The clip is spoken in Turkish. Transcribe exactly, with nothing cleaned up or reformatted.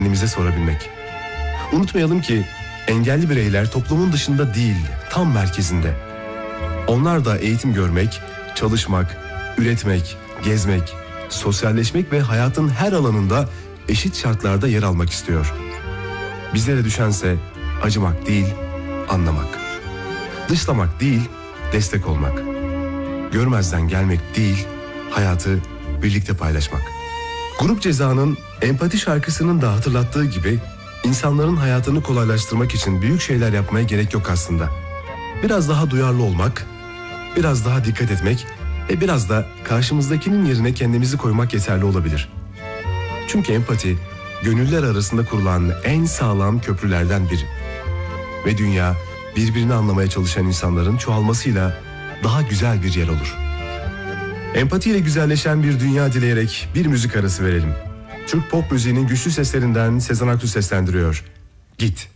kendimize sorabilmek. Unutmayalım ki engelli bireyler toplumun dışında değil, tam merkezinde. Onlar da eğitim görmek, çalışmak, üretmek, gezmek, sosyalleşmek ve hayatın her alanında eşit şartlarda yer almak istiyor. Bizlere düşense acımak değil, anlamak. Dışlamak değil, destek olmak. Görmezden gelmek değil, hayatı birlikte paylaşmak. Grup Ceza'nın Empati şarkısının da hatırlattığı gibi insanların hayatını kolaylaştırmak için büyük şeyler yapmaya gerek yok aslında. Biraz daha duyarlı olmak, biraz daha dikkat etmek ve biraz da karşımızdakinin yerine kendimizi koymak yeterli olabilir. Çünkü empati, gönüller arasında kurulan en sağlam köprülerden biri. Ve dünya, birbirini anlamaya çalışan insanların çoğalmasıyla daha güzel bir yer olur. Empatiyle güzelleşen bir dünya dileyerek bir müzik arası verelim. Türk pop müziğinin güçlü seslerinden Sezen Aksu seslendiriyor. Git.